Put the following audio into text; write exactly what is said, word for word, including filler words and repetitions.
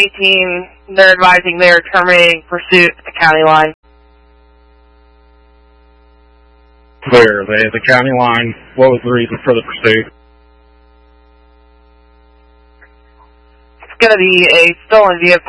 eighteen, they're advising they're terminating pursuit at the county line. Clear. They at the county line. What was the reason for the pursuit? It's going to be a stolen vehicle.